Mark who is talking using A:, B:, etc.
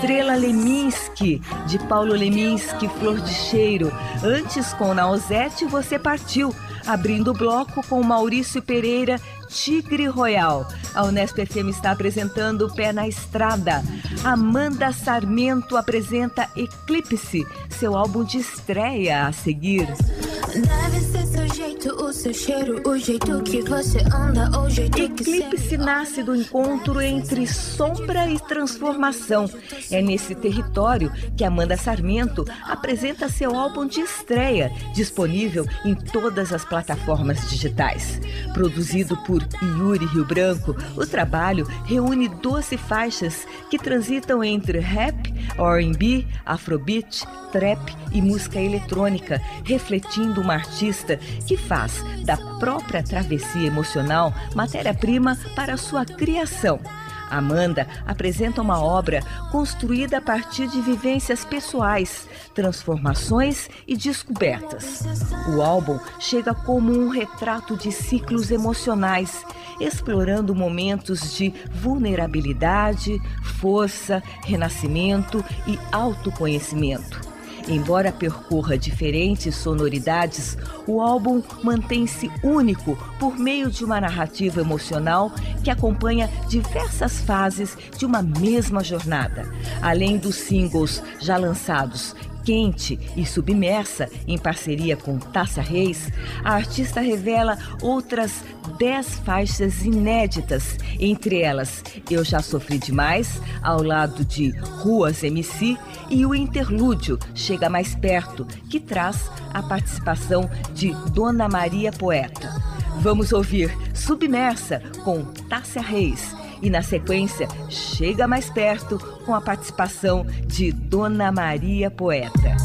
A: Estrela Leminski, de Paulo Leminski, Flor de Cheiro. Antes, com Nausete, Você Partiu, abrindo o bloco com Maurício Pereira, Tigre Royal. A Unesp FM está apresentando Pé na Estrada. Amanda Sarmento apresenta Eclipse, seu álbum de estreia a seguir.
B: Deve ser seu jeito, o seu cheiro, o jeito que você anda, o jeito que
A: Eclipse nasce do encontro entre sombra e transformação. É nesse território que Amanda Sarmento apresenta seu álbum de estreia, disponível em todas as plataformas digitais. Produzido por Yuri Rio Branco, o trabalho reúne 12 faixas que transitam entre rap, R&B, afrobeat, trap e música eletrônica, refletindo uma artista que faz da própria travessia emocional matéria-prima para sua criação. Amanda apresenta uma obra construída a partir de vivências pessoais, transformações e descobertas. O álbum chega como um retrato de ciclos emocionais, explorando momentos de vulnerabilidade, força, renascimento e autoconhecimento. Embora percorra diferentes sonoridades, o álbum mantém-se único por meio de uma narrativa emocional que acompanha diversas fases de uma mesma jornada. Além dos singles já lançados, Quente e Submersa, em parceria com Tássia Reis, a artista revela outras 10 faixas inéditas, entre elas Eu Já Sofri Demais, ao lado de Ruas MC, e o interlúdio Chega Mais Perto, que traz a participação de Dona Maria Poeta. Vamos ouvir Submersa com Tássia Reis e, na sequência, Chega Mais Perto com a participação de Dona Maria Poeta.